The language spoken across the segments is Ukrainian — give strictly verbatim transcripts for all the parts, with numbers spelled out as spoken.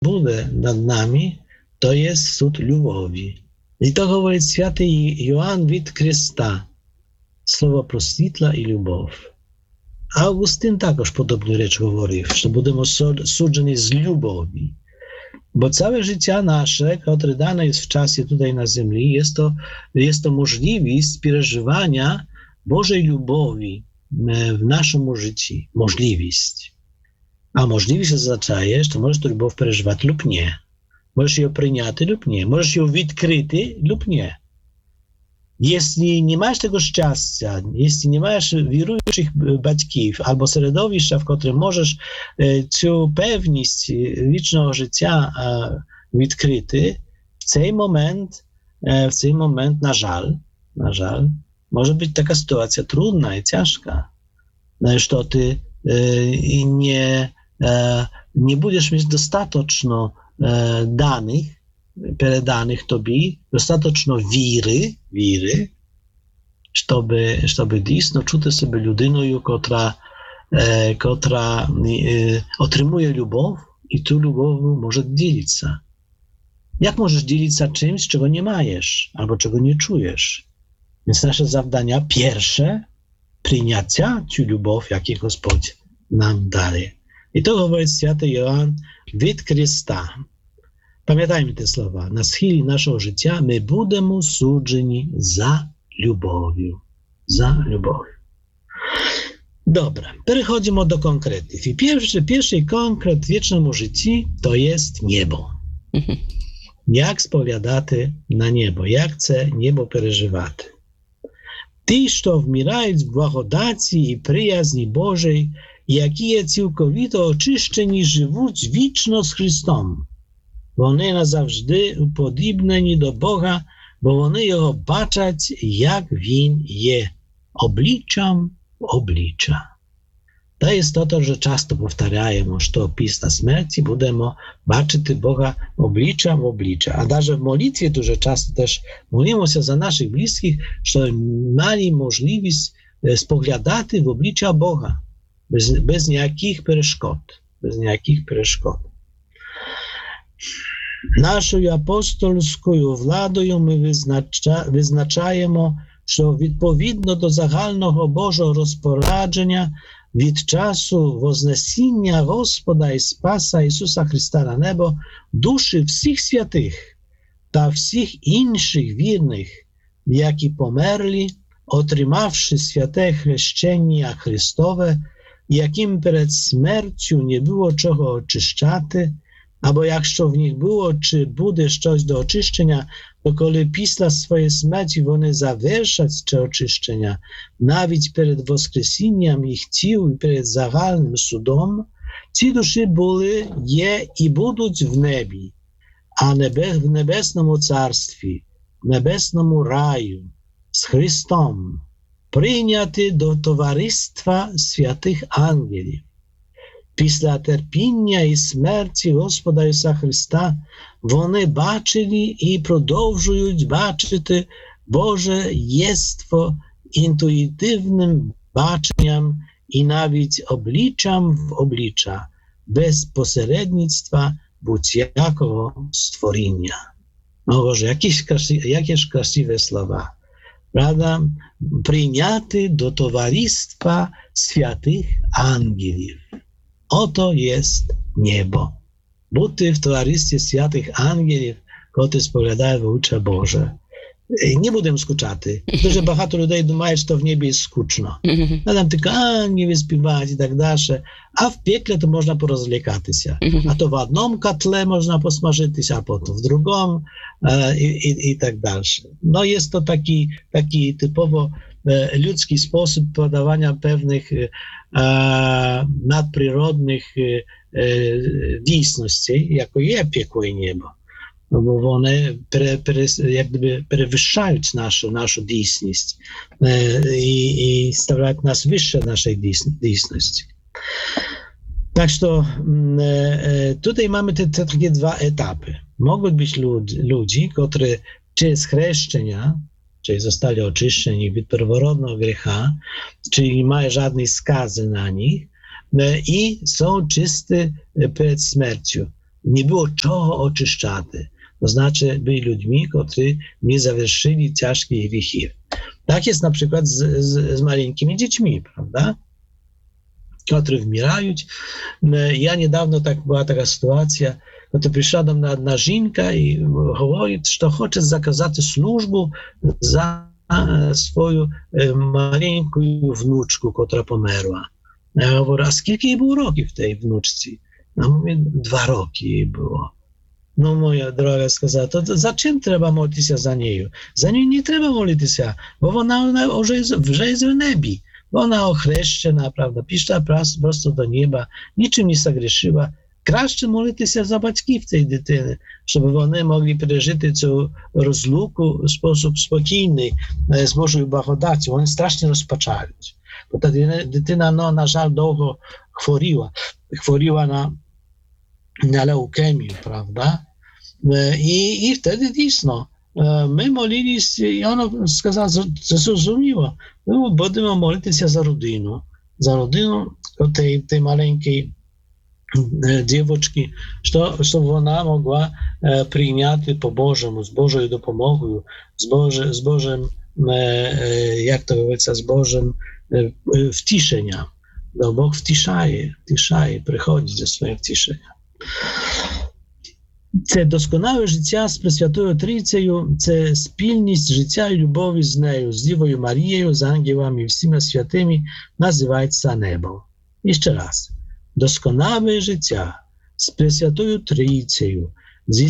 буде над нами, to jest cud любові. І то говорить святий Йоанн від Христа. Слово про світла і любов. Августин також подобну річ говорив, що будемо суджені з любові. Бо całe życie nasze, które dane jest w czasie tutaj na ziemi, jest to, jest to możliwość przeżywania Bożej lubowi w naszym życiu. Możliwość. A możliwość oznacza, że możesz tę любов przeżywać lub nie. Możesz ją przyjąć lub nie. Możesz ją odkryć lub nie. Jeśli nie masz tego szczęścia, jeśli nie masz wierujących батьків albo środowiska, w którym możesz tę pewność wiecznego życia odkryć, w ten moment, w ten moment, na żal, na żal, może być taka sytuacja trudna i ciężka, że ty nie, nie będziesz mieć dostateczno danych, переданих тобі, достатньо віри, віри, щоб, щоб дійсно чути себе людиною, котра, е, котра е, отримує любов, і ту любов може ділитися. Як можеш ділитися чимось, czego nie маєш, або czego nie czujesz? Więc nasze завдання перше – прийняття цю любов, яку Господь нам дає. І то говорить святий Йоанн від Христа. Pamiętajmy te słowa. Na schili naszego życia my będziemy sudzeni za lubowią. Za lubowią. Dobra, przechodzimy do konkretów. I pierwszy, pierwszy konkret w wiecznym życiu to jest niebo. Jak spowiadати na niebo? Jak chce niebo przeżywać? Ті, що вмирають в благодаті і приязні Божій, які є цілковито очищені, живуть вічно з Христом. Вони назавжди уподібнені до Бога, бо вони Його бачать, як Він є, обличчям в обличчя. To jest to, to, że często powtarzamy, że pis na śmierci będziemy baczyć Boga oblicza w oblicza. A даже w modlitwie dużo czasu też modlimy się za naszych bliskich, że mieli możliwość spoglądać w oblicza Boga, bez, bez jakich przeszkód, bez jakich przeszkód. Нашою апостольською владою ми визнача, визначаємо, що відповідно до загального Божого розпорядження від часу вознесіння Господа і Спаса Ісуса Христа на небо душі всіх святих та всіх інших вірних, які померли, отримавши святе хрещення Христове, яким перед смертю не було чого очищати, або якщо в них було чи буде щось до очищення, то коли після своєї смерті вони завершать це очищення, навіть перед воскресінням їх тіл і перед загальним судом, ці душі були, є і будуть в небі, а небе, в небесному царстві, в небесному раю, з Христом, прийняті до товариства святих ангелів. Після терпіння і смерті Господа Ісуса Христа вони бачили і продовжують бачити Боже єство інтуїтивним баченням і навіть обличчям в обличчя, без посередництва будь-якого створіння. No Boże, jakieś, jakież krasiwe słowa. Prawda? Przyjęty do towarzystwa świętych angielów. Oto jest niebo. Бути в товаристві святих ангелів, котрі споглядають в обличчя Боже. Nie будемо скучати. Дуже багато людей думають, що в небі скучно. А там тільки ангели співають і так далі. А в пеклі то можна порозлікатися. А то в одному котле можна посмажитися, а потім в другому і, і, і так далі. No jest to taki, taki typowo ludzki sposób podawania pewnych e, nadprzyrodnych e, dійсностей, jako je piekło i niebo. No bo one pre, pre, jak gdyby przewyższają naszą, naszą dійсність e, i, i stawiają nas wyższe naszej dійсності. Tak, że e, tutaj mamy te, te takie dwa etapy. Mogą być lud, ludzi, którzy czy z chrzeszczenia, czyli zostali oczyszczeni od pierworodnego grzecha, czyli nie mają żadnej skazy na nich i są czysty przed śmiercią. nie było czego oczyszczати. To znaczy byli ludźmi, którzy nie zaвершили ciężkie grzechy. Tak jest na przykład z, z, z maleńkimi dziećmi, prawda? Które wmierają. Ja niedawno tak była taka sytuacja, to przyszła do mnie jedna żinka i mówi, że chce zakazać służbę za swoją maleńką wnuczkę, która pomerła. Ja mówię, a skільки jej było roki w tej wnuczce? No mówię, dwa roki jej było. No moja droga сказала, to za czym trzeba modlić się za nią? Za nią nie trzeba modlić się, bo ona, ona już, jest, już jest w niebie. Bo ona ochreszczona, prawda, piszła prosto do nieba, niczym nie zagrzeszyła. Краще молитися за батьків цієї дитини, щоб вони могли пережити цю розлуку в спосіб спокійний, з Божою благодаттю. Вони страшно розпачають. Бо та дитина, ну, на жаль, довго хворіла. Хворіла на, на леукемію, правда? І, і тоді дійсно ми молились, і вона сказала, це зрозуміло, ми будемо молитися за родину. За родину тієї, тієї маленької dziewuczki, żeby ona mogła przyjąć po Bożemu, z Bożą dopomogą, z, Boże, z Bożym, jak to mówić, z Bożym wciszenia. No, Bóg wtiszaje, wtiszaje, przychodzi ze swojego wciszenia. Це досkonałe життя з Пресвятою Трійцею, це спільність життя і любові з нею, з Дівою Марією, з ангелами і всіма святими, називається небо. І ще раз. Doskonałe życia z Prесвятою Трійцею, ze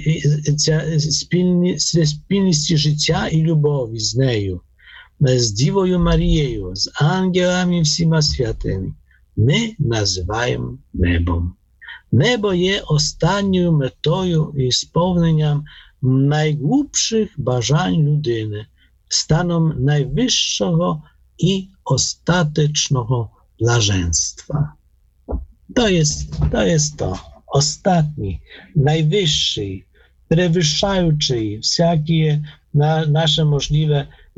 spilności życia i lubowi z нею, z Дівою Марією, z ангелами всіма святими, ми називаємо небом. Небо є останньою метою і сповненням найглибших бажань людини, станом найвищого і остатecznego блаженства. To jest, to jest to. Ostatni, najwyższy, przewyższający wszelkie na, nasze możliwe e,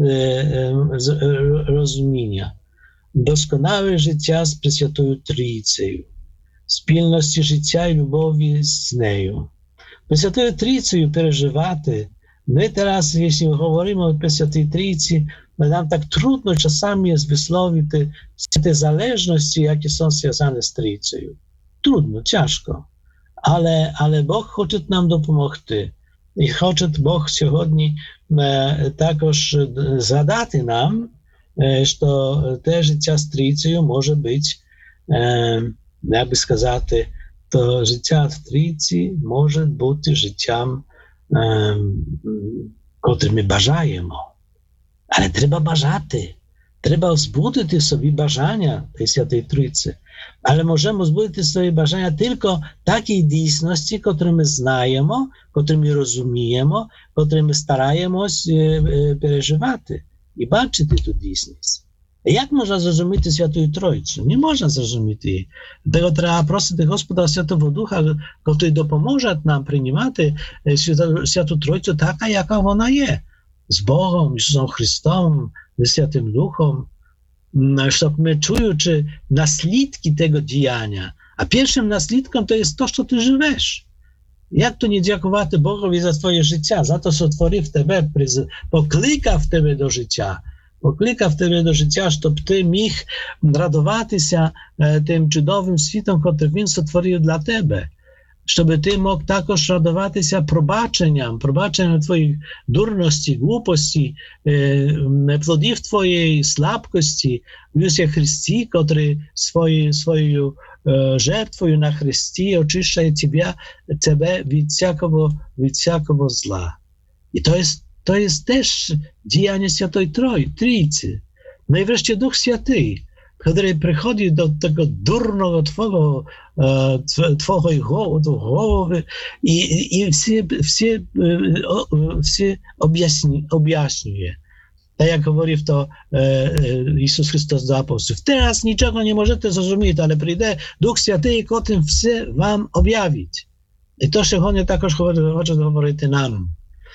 e, rozumienia. Doskonałe życia z Prесвятою Трійцею, spilności życia i lubowi z nią. Prесвятою Трійцею przeżywaty. My teraz, jeśli mówimy o Prесвятej Трійці, nam tak trudno czasami jest wysłowić te, te zależności, jakie są związane z Trójcą. Trudno, ciężko, ale, ale Bóg chce nam dopomóc. I chce Bóg сьогодні e, також zadać nam, e, że te życie z Trójcą może być, e, jakby сказать, to życie w Trójcy może być życiem, e, którym my бажаємо. Ale trzeba бажати, треба wzbudzić sobie бажання tej Świętej Trójcy. Ale możemy wzbudzić sobie бажання tylko takiej dійсності, które my znajemy, które my rozumiemy, które my starajemy się przeżywać i baczyć tę dійсність. Jak można zrozumieć Świętą Trójcę? Nie można zrozumieć jej. Dlatego trzeba prosić Gospoda Świętego Ducha, który dopomoże nam przyjmować Świętą Trójcę taka, jaka ona jest. Z Bogiem, Jezusem Chrystusem, ze Świętym Duchem, żeby my czuli, czy naslідki tego działania. A pierwszym naslідkiem to jest to, że ty żyjesz. Jak to nie dziękować Bogowi za twoje życie, za to, że stworzył w tebe, poklika w tebe do życia, poklika w tebe do życia, żeby ty mógł radować się tym cudownym światem, który Він stworzył dla tebe. Żeby ty mógł також радувати się пробаченням, пробаченням твоїх дурностей, глупостей, плодів твоєї слабкості в Ісусі Христі, котрий своєю, своєю жертвою на Христі очищає тебе, тебе від всякого, від всякого зла. І то є, то є теж діяння Святої Трійці. No i wreszcie Duch Święty, który przychodzi do tego durnego twojego, twojego głowy i, i все, все, все objaśni, objaśniuje. Tak jak mówił to Jezus Chrystus do apostolów. Teraz niczego nie możecie zrozumieć, ale przyjdzie Duch Święty, który chce wam objawić. I to szczególnie також хоче говорити nam.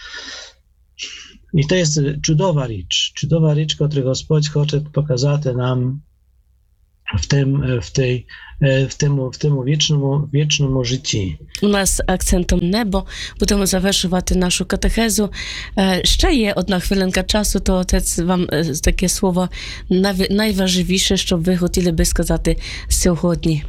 I to jest cudowna rzecz, cudowna rzecz, którą Господь chce pokazać nam w tym, w tej, w tym, в тому вічному, вічному житті. У нас акцентом небо. Будемо завершувати нашу катехезу. Е, Ще є одна хвилинка часу, то отець вам е, таке слово найв- найважливіше, що ви хотіли би сказати сьогодні.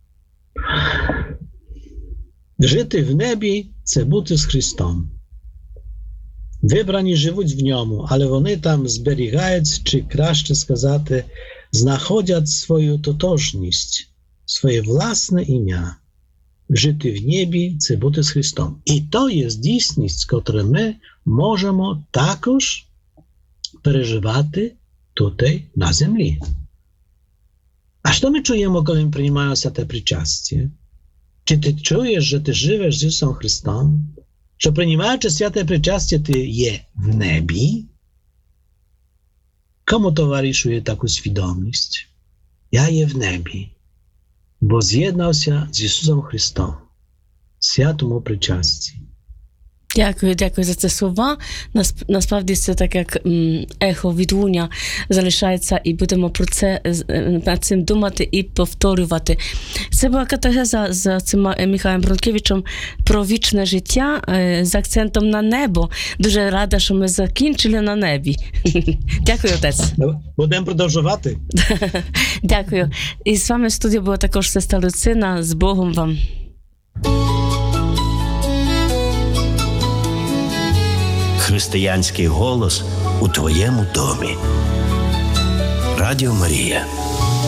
Жити в небі – це бути з Христом. Вибрані живуть в ньому, але вони там зберігають, чи краще сказати, знаходять свою тотожність, своє власне ім'я. Жити в небі – це бути з Христом. І то є дійсність, яку ми можемо також переживати тут, на землі. А що ми чуємо, коли ми приймаємо святе причастя? Чи ти чуєш, що ти живеш з Ісусом Христом? Що приймаючи святе причастя, ти є в небі? Кому товаришує таку свідомість? Я є в небі, бо з'єднався з Ісусом Христом в святому причасті. Дякую, дякую за ці слова. Нас- Насправді це так як м, ехо відлуння залишається, і будемо про це з- е, над цим думати і повторювати. Це була катехеза з цим е, Михайлом Бронкевичем про вічне життя е, з акцентом на небо. Дуже рада, що ми закінчили на небі. Дякую, отець. Будемо продовжувати. Дякую. І з вами в студії була також сестра Люцина. З Богом вам. Християнський голос у твоєму домі. Радіо Марія.